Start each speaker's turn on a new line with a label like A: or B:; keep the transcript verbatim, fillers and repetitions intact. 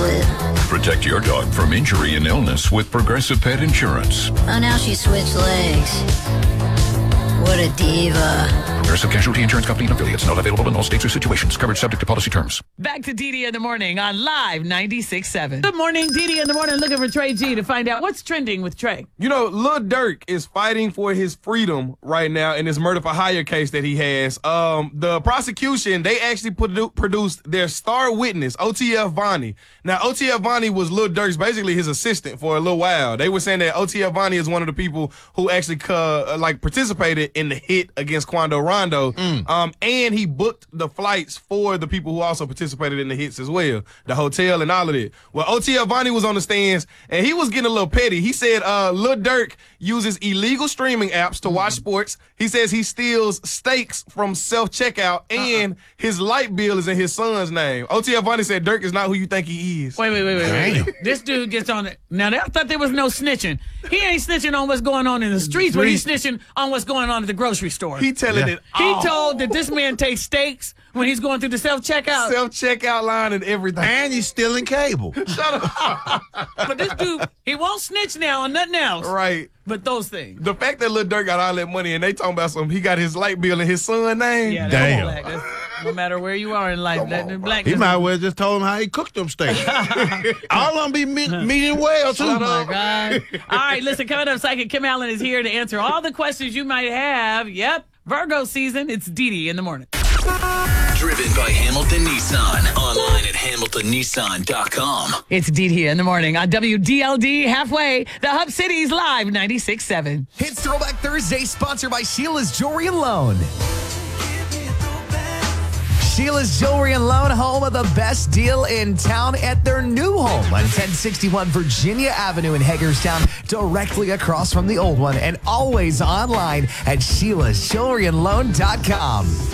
A: split.
B: Protect your dog from injury and illness with Progressive Pet Insurance.
A: Oh, now she switched legs. What a diva.
B: Progressive Casualty Insurance Company and affiliates. Not available in all states or situations. Coverage subject to policy terms.
C: Back to D D in the morning on Live ninety-six point seven. Good morning, D D in the morning. Looking for Trey G to find out what's trending with Trey.
D: You know, Lil Durk is fighting for his freedom right now in this murder for hire case that he has. Um, the prosecution, they actually produ- produced their star witness, O T F Vonnie. Now, O T F Vonnie was Lil Durk's basically his assistant for a little while. They were saying that O T F Vonnie is one of the people who actually uh, like participated in the hit against Quando Rondo. Mm. Um, and he booked the flights for the people who also participated in the hits as well, the hotel and all of it. Well, O T F Vonnie was on the stands, and he was getting a little petty. He said uh, Lil Durk uses illegal streaming apps to watch sports. He says he steals steaks from self-checkout, and uh-uh. his light bill is in his son's name. O T F Vonnie said Durk is not who you think he is.
C: Wait, wait, wait, wait, wait. This dude gets on it. Now, I thought there was no snitching. He ain't snitching on what's going on in the streets, but he's snitching on what's going on at the grocery store.
D: He telling yeah. it
C: all. He told that this man takes steaks when he's going through the self-checkout.
D: Self-checkout line and everything.
E: And he's stealing cable.
D: Shut up.
C: But this dude, he won't snitch now on nothing else.
D: Right.
C: But those things.
D: The fact that Lil Durk got all that money and they talking about something, he got his light bill in his son's name.
C: Yeah,
E: damn.
C: Black. That's, no matter where you are in life, that
D: on,
C: black.
E: He might well just told him how he cooked them steaks. All of them be me- medium well, too.
C: Oh, my God. All right, listen, coming up, Psychic Kim Allen is here to answer all the questions you might have. Yep, Virgo season. It's D D in the morning.
F: Driven by Hamilton Nissan. Online at hamilton nissan dot com.
C: It's D D in the morning on W D L D Halfway, the Hub City's Live ninety-six point seven.
G: Hits Throwback Thursday, sponsored by Sheila's Jewelry and Loan. Sheila's Jewelry and Loan, home of the best deal in town at their new home on ten sixty-one Virginia Avenue in Hagerstown, directly across from the old one, and always online at sheilas jewelry and loan dot com.